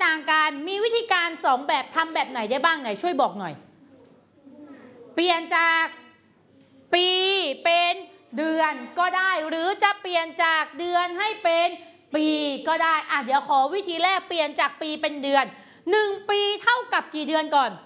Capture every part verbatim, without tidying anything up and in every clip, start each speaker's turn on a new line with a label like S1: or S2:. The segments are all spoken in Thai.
S1: ต่างกันมีวิธีการสองแบบทำแบบไหนได้บ้างไหนช่วยบอกหน่อยเปลี่ยนจากปีเป็นเดือนก็ได้หรือจะเปลี่ยนจากเดือนให้เป็นปีก็ได้อ่ะเดี๋ยวขอวิธีแรกเปลี่ยนจากปีเป็นเดือนหนึ่งปีเท่ากับกี่เดือนก่อน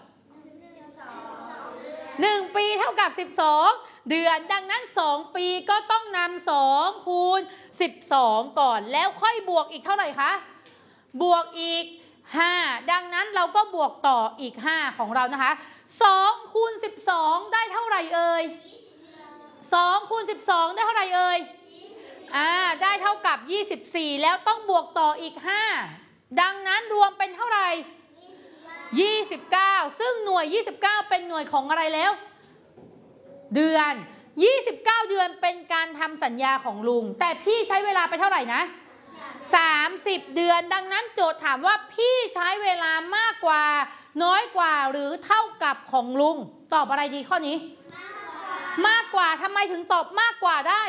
S1: หนึ่งปีเท่ากับสิบสองเดือนดังนั้นสองปีก็ต้องนำสองคูณสิบสองก่อนแล้วค่อยบวกอีกเท่าไหร่คะบวกอีกห้าดังนั้นเราก็บวกต่ออีกห้าของเรานะคะสองคูณสิบสองได้เท่าไหร่เอ่ยสองคูณสิบสองได้เท่าไหร่เอ่ยอ่าได้เท่ากับยี่สิบสี่แล้วต้องบวกต่ออีกห้าดังนั้นรวมเป็นเท่าไหร่ยี่สิบเก้าซึ่งหน่วยยี่สิบเก้าเป็นหน่วยของอะไรแล้วเดือนยี่สิบเก้าเดือนเป็นการทำสัญญาของลุงแต่พี่ใช้เวลาไปเท่าไหร่นะสามสิบเดือนดังนั้นโจทย์ถามว่าพี่ใช้เวลามากกว่าน้อยกว่าหรือเท่ากับของลุงตอบอะไรดีข้อนี้มากกว่าทำไมถึงตอบมากกว่าได้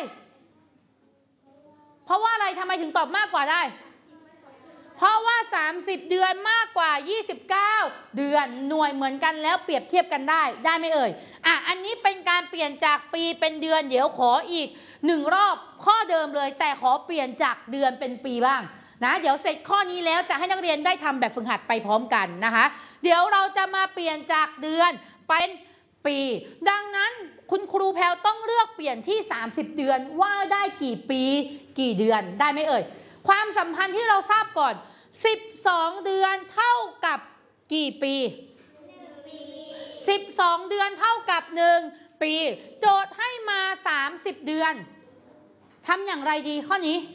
S1: เพราะว่าอะไรทำไมถึงตอบมากกว่าได้เพราะว่าสามสิบเดือนมากกว่ายี่สิบเก้าเดือนหน่วยเหมือนกันแล้วเปรียบเทียบกันได้ได้ไหมเอ่ยอ่ะอันนี้เป็นการเปลี่ยนจากปีเป็นเดือนเดี๋ยวขออีกหนึ่งรอบข้อเดิมเลยแต่ขอเปลี่ยนจากเดือนเป็นปีบ้างนะเดี๋ยวเสร็จข้อนี้แล้วจะให้นักเรียนได้ทำแบบฝึกหัดไปพร้อมกันนะคะเดี๋ยวเราจะมาเปลี่ยนจากเดือนเป็นปีดังนั้นคุณครูแพลวต้องเลือกเปลี่ยนที่สามสิบเดือนว่าได้กี่ปีกี่เดือนได้ไหมเอ่ยความสัมพันธ์ที่เราทราบก่อนสิบสองเดือนเท่ากับกี่ปีสิบสองเดือนเท่ากับหนึ่งปีโจทย์ให้มาสามสิบเดือนทำอย่างไรดีข้อนี้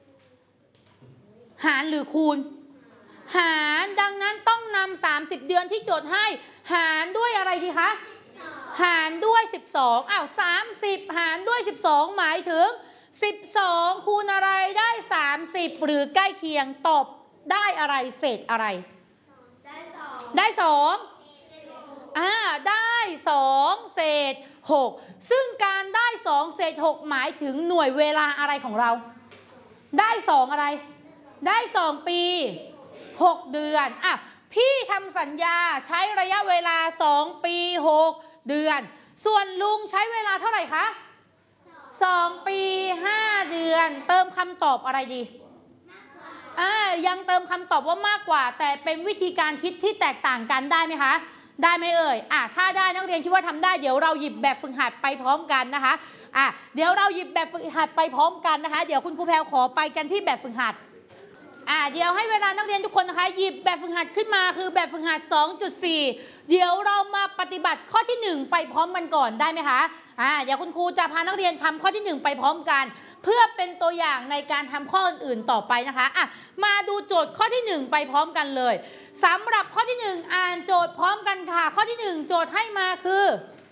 S1: หารหรือคูณหารดังนั้นต้องนำสามสิบเดือนที่โจทย์ให้หารด้วยอะไรดีคะหารด้วยสิบสองอ้าวสามสิบหารด้วยสิบสองหมายถึงสิบสองคูณอะไรได้สามสิบหรือใกล้เคียงตอบได้อะไรเศษอะไรได้สองได้สองอ่าได้สองเศษหกซึ่งการได้สองเศษหกหมายถึงหน่วยเวลาอะไรของเราได้สองอะไรได้สองปีหกเดือนอ่ะพี่ทำสัญญาใช้ระยะเวลาสองปีหกเดือนส่วนลุงใช้เวลาเท่าไหร่คะสองปีห้าเดือนเติมคำตอบอะไรดีอ่ายังเติมคำตอบว่ามากกว่าแต่เป็นวิธีการคิดที่แตกต่างกันได้ไหมคะได้ไหมเอ่ยอ่ะถ้าได้นักเรียนคิดว่าทำได้เดี๋ยวเราหยิบแบบฝึกหัดไปพร้อมกันนะคะอ่ะเดี๋ยวเราหยิบแบบฝึกหัดไปพร้อมกันนะคะเดี๋ยวคุณครูแพลวขอไปกันที่แบบฝึกหัดอ่ะเดี๋ยวให้เวลานักเรียนทุกคนนะคะหยิบแบบฝึกหัดขึ้นมาคือแบบฝึกหัด สองจุดสี่ เดี๋ยวเรามาปฏิบัติข้อที่หนึ่งไปพร้อมกันก่อนได้ไหมคะอ่าเดี๋ยวคุณครูจะพานักเรียนทำข้อที่หนึ่งไปพร้อมกันเพื่อเป็นตัวอย่างในการทำข้ออื่นๆต่อไปนะคะอ่ะมาดูโจทย์ข้อที่หนึ่งไปพร้อมกันเลยสำหรับข้อที่หนึ่งอ่านโจทย์พร้อมกันค่ะข้อที่หนึ่งโจทย์ให้มาคือ